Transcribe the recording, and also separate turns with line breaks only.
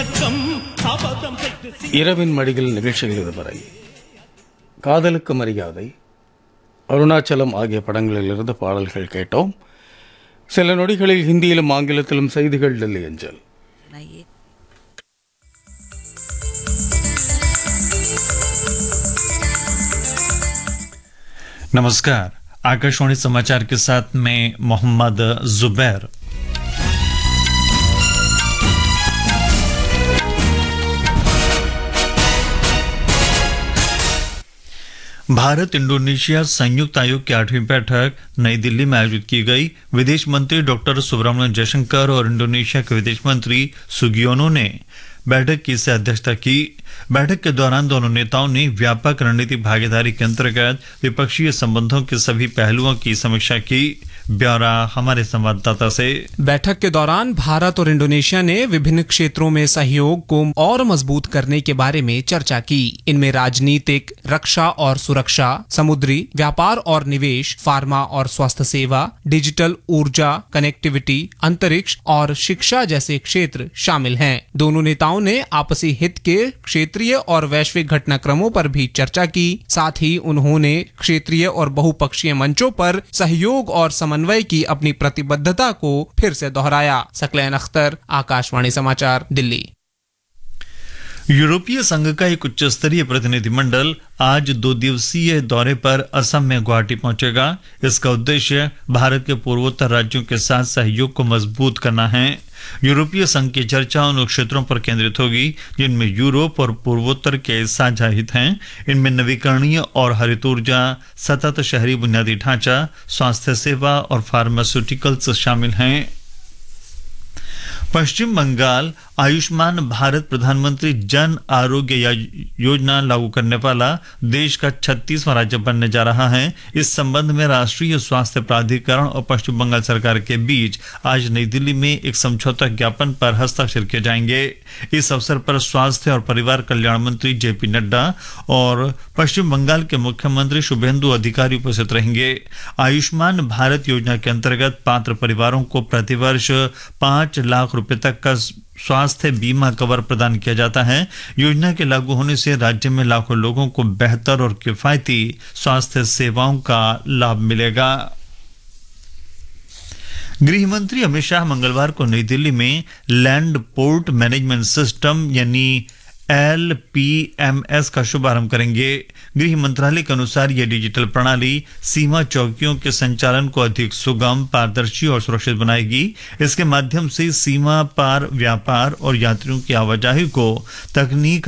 இரவின் மடிகள் நிகழ்ச்சிகள் இதுவரை காதலுக்கு மரியாதை, அருணாச்சலம் ஆகிய படங்களிலிருந்து பாடல்கள் கேட்டோம். சில நொடிகளில் ஹிந்தியிலும் ஆங்கிலத்திலும் செய்திகள் டெல்லி அஞ்சல்.
नमस्कार, आकाशवाणी समाचार के साथ मैं मोहम्मद जुबैर। भारत इंडोनेशिया संयुक्त आयोग की 8वीं बैठक नई दिल्ली में आयोजित की गई। विदेश मंत्री डॉक्टर सुब्रमण्यम जयशंकर और इंडोनेशिया के विदेश मंत्री सुगियोनो ने बैठक की अध्यक्षता की। बैठक के दौरान दोनों नेताओं ने व्यापक रणनीतिक भागीदारी के अंतर्गत द्विपक्षीय संबंधों के सभी पहलुओं की समीक्षा की। ब्यौरा हमारे संवाददाता से।
बैठक के दौरान भारत और इंडोनेशिया ने विभिन्न क्षेत्रों में सहयोग को और मजबूत करने के बारे में चर्चा की। इनमें राजनीतिक, रक्षा और सुरक्षा, समुद्री व्यापार और निवेश, फार्मा और स्वास्थ्य सेवा, डिजिटल ऊर्जा, कनेक्टिविटी, अंतरिक्ष और शिक्षा जैसे क्षेत्र शामिल हैं। दोनों नेताओं ने आपसी हित के क्षेत्रीय और वैश्विक घटनाक्रमों पर भी चर्चा की। साथ ही उन्होंने क्षेत्रीय और बहुपक्षीय मंचों पर सहयोग और समन्वय की अपनी प्रतिबद्धता को फिर से दोहराया। सकलैन अख्तर, आकाशवाणी समाचार, दिल्ली।
यूरोपीय संघ का एक उच्च स्तरीय प्रतिनिधिमंडल आज 2 दिवसीय दौरे पर असम में गुवाहाटी पहुंचेगा। इसका उद्देश्य भारत के पूर्वोत्तर राज्यों के साथ सहयोग को मजबूत करना है। यूरोपीय संघ की चर्चा उन क्षेत्रों पर केंद्रित होगी जिनमें यूरोप और पूर्वोत्तर के साझा हित हैं। इनमें नवीकरणीय और हरित ऊर्जा, सतत शहरी बुनियादी ढांचा, स्वास्थ्य सेवा और फार्मास्यूटिकल्स शामिल हैं। पश्चिम बंगाल आयुष्मान भारत प्रधानमंत्री जन आरोग्य योजना लागू करने वाला देश का 36वां राज्य बनने जा रहा है। इस संबंध में राष्ट्रीय स्वास्थ्य प्राधिकरण और पश्चिम बंगाल सरकार के बीच आज नई दिल्ली में एक समझौता ज्ञापन पर हस्ताक्षर किए जाएंगे। इस अवसर पर स्वास्थ्य और परिवार कल्याण मंत्री JP नड्डा और पश्चिम बंगाल के मुख्यमंत्री शुभेंदु अधिकारी उपस्थित रहेंगे। आयुष्मान भारत योजना के अंतर्गत पात्र परिवारों को प्रतिवर्ष 5 लाख रुपए तक का स्वास्थ्य बीमा कवर प्रदान किया जाता है। योजना के लागू होने से राज्य में लाखों लोगों को बेहतर और किफायती स्वास्थ्य सेवाओं का लाभ मिलेगा। गृह मंत्री अमित शाह मंगलवार को नई दिल्ली में लैंड पोर्ट मैनेजमेंट सिस्टम यानी LPMS का शुभारंभ करेंगे। गृह मंत्रालय के अनुसार यह डिजिटल प्रणाली सीमा चौकियों के संचालन को अधिक सुगम, पारदर्शी और सुरक्षित बनाएगी। इसके माध्यम से सीमा पार व्यापार और यात्रियों की आवाजाही को तकनीक